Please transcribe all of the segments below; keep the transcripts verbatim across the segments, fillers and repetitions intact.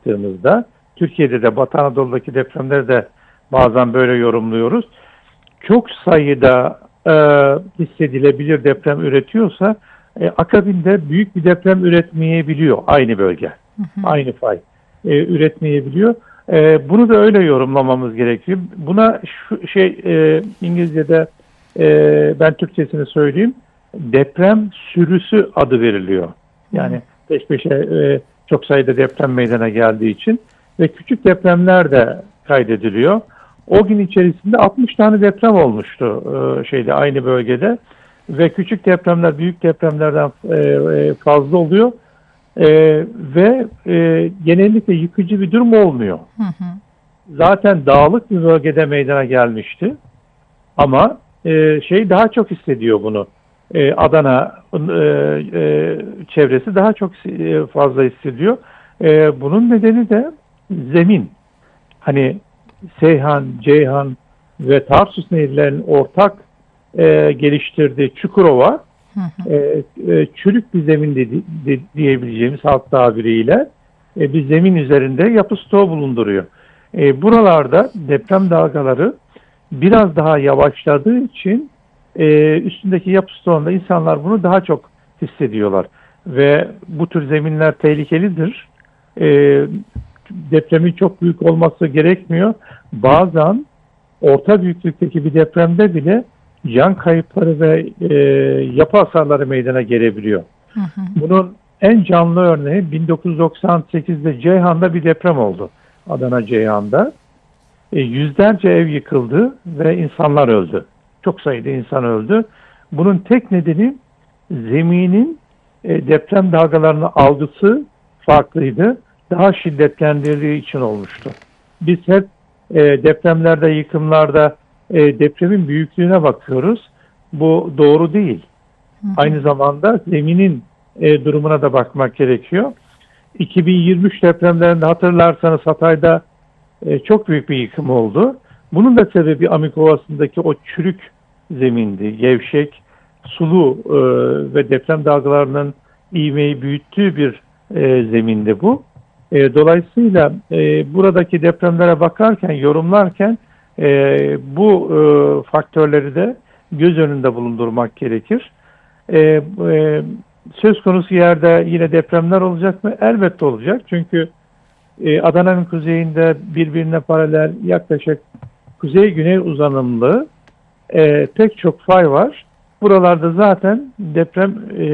baktığımızda, Türkiye'de de Batı Anadolu'daki depremleri de bazen böyle yorumluyoruz. Çok sayıda e, hissedilebilir deprem üretiyorsa e, akabinde büyük bir deprem üretmeyebiliyor aynı bölge, hı hı. aynı fay e, üretmeyebiliyor. E, bunu da öyle yorumlamamız gerekiyor. Buna şu şey e, İngilizce'de e, ben Türkçesini söyleyeyim, deprem sürüsü adı veriliyor. Yani peş peşe e, çok sayıda deprem meydana geldiği için ve küçük depremler de kaydediliyor. O gün içerisinde altmış tane deprem olmuştu e, şeyde aynı bölgede ve küçük depremler büyük depremlerden e, fazla oluyor e, ve e, genellikle yıkıcı bir durum olmuyor. Hı hı. Zaten dağlık bir bölgede meydana gelmişti ama e, şey daha çok hissediyor bunu. E, Adana e, e, çevresi daha çok e, fazla hissediyor. E, bunun nedeni de zemin. Hani Seyhan, Ceyhan ve Tarsus nehirlerinin ortak e, geliştirdiği Çukurova, hı hı. E, e, çürük bir zemin de, de, diyebileceğimiz halk tabiriyle e, bir zemin üzerinde yapı stoğu bulunduruyor. E, buralarda deprem dalgaları biraz daha yavaşladığı için e, üstündeki yapı stoğunda insanlar bunu daha çok hissediyorlar. Ve bu tür zeminler tehlikelidir. E, depremin çok büyük olması gerekmiyor. Bazen orta büyüklükteki bir depremde bile can kayıpları ve e, yapı hasarları meydana gelebiliyor. Hı hı. Bunun en canlı örneği bin dokuz yüz doksan sekizde Ceyhan'da bir deprem oldu. Adana Ceyhan'da. E, yüzlerce ev yıkıldı ve insanlar öldü. Çok sayıda insan öldü. Bunun tek nedeni zeminin e, deprem dalgalarının algısı farklıydı. Daha şiddetlendirdiği için olmuştu. Biz hep e, depremlerde, yıkımlarda e, depremin büyüklüğüne bakıyoruz. Bu doğru değil. Hı hı. Aynı zamanda zeminin e, durumuna da bakmak gerekiyor. iki bin yirmi üç depremlerinde hatırlarsanız Hatay'da e, çok büyük bir yıkım oldu. Bunun da sebebi Amik Ovası'ndaki o çürük zemindi, gevşek, sulu e, ve deprem dalgalarının ivmeyi büyüttüğü bir e, zemindi bu. E, dolayısıyla e, buradaki depremlere bakarken, yorumlarken e, bu e, faktörleri de göz önünde bulundurmak gerekir. E, e, söz konusu yerde yine depremler olacak mı? Elbette olacak. Çünkü e, Adana'nın kuzeyinde birbirine paralel yaklaşık kuzey-güney uzanımlı e, pek çok fay var. Buralarda zaten deprem e,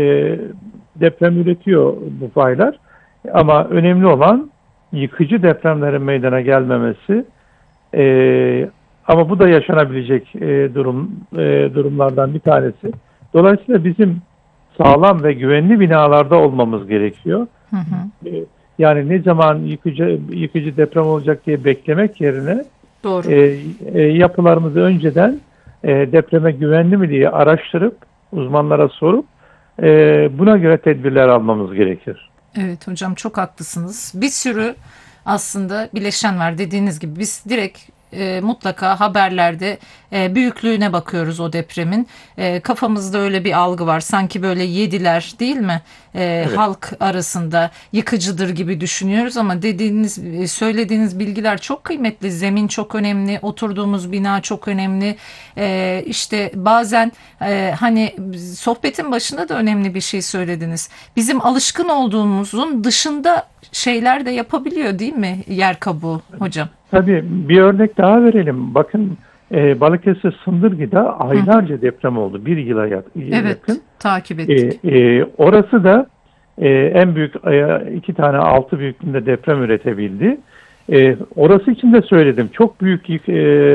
deprem üretiyor bu faylar. Ama önemli olan yıkıcı depremlerin meydana gelmemesi. Ee, ama bu da yaşanabilecek e, durum e, durumlardan bir tanesi. Dolayısıyla bizim sağlam ve güvenli binalarda olmamız gerekiyor. Hı hı. E, yani ne zaman yıkıcı yıkıcı deprem olacak diye beklemek yerine Doğru. E, e, yapılarımızı önceden e, depreme güvenli mi diye araştırıp uzmanlara sorup e, buna göre tedbirler almamız gerekir. Evet hocam, çok haklısınız. Bir sürü aslında bileşen var dediğiniz gibi. Biz direkt e, mutlaka haberlerde e, büyüklüğüne bakıyoruz o depremin. E, kafamızda öyle bir algı var. Sanki böyle yediler değil mi? E, evet. Halk arasında yıkıcıdır gibi düşünüyoruz ama dediğiniz, söylediğiniz bilgiler çok kıymetli. Zemin çok önemli, oturduğumuz bina çok önemli. E, işte bazen e, hani sohbetin başında da önemli bir şey söylediniz. Bizim alışkın olduğumuzun dışında şeyler de yapabiliyor değil mi yer kabuğu hocam? Tabii, bir örnek daha verelim. Bakın e, Balıkesir Sındırgı'da aylarca Hı. deprem oldu. Bir yıla yakın. Evet, takip ettik. E, e, orası da e, en büyük e, iki tane altı büyüklüğünde deprem üretebildi. E, orası için de söyledim. Çok büyük yık, e,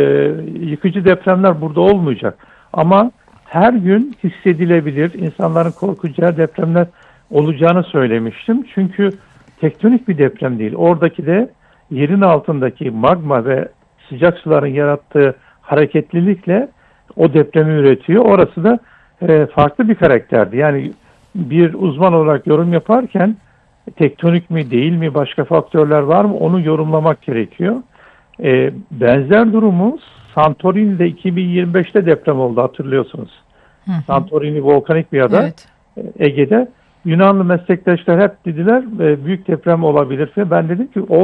yıkıcı depremler burada olmayacak. Ama her gün hissedilebilir, insanların korkacağı depremler olacağını söylemiştim. Çünkü tektonik bir deprem değil. Oradaki de yerin altındaki magma ve sıcak suların yarattığı hareketlilikle o depremi üretiyor. Orası da e, farklı bir karakterdi. Yani bir uzman olarak yorum yaparken tektonik mi değil mi, başka faktörler var mı, onu yorumlamak gerekiyor. E, benzer durumu Santorini'de iki bin yirmi beşte deprem oldu, hatırlıyorsunuz. Hı hı. Santorini volkanik bir ada, evet. Ege'de. Yunanlı meslektaşlar hep dediler büyük deprem olabilir. Ben dedim ki